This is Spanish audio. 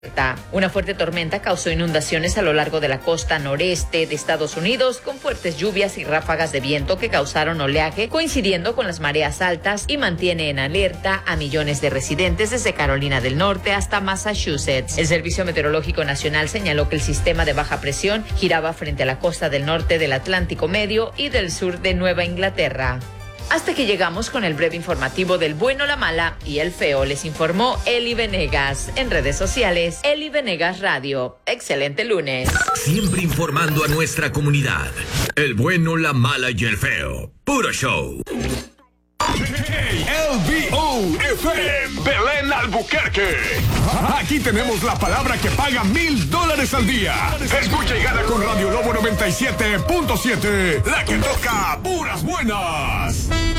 Una fuerte tormenta causó inundaciones a lo largo de la costa noreste de Estados Unidos, con fuertes lluvias y ráfagas de viento que causaron oleaje coincidiendo con las mareas altas, y mantiene en alerta a millones de residentes desde Carolina del Norte hasta Massachusetts. El Servicio Meteorológico Nacional señaló que el sistema de baja presión giraba frente a la costa del norte del Atlántico Medio y del sur de Nueva Inglaterra. Hasta que llegamos con el breve informativo del bueno, la mala y el feo, les informó Eli Venegas. En redes sociales, Eli Venegas Radio. Excelente lunes. Siempre informando a nuestra comunidad. El bueno, la mala y el feo. Puro show. LBO FM Belén Albuquerque. Aquí tenemos la palabra que paga $1,000 al día. Escucha y gana con Radio Lobo 97.7. La que toca puras buenas.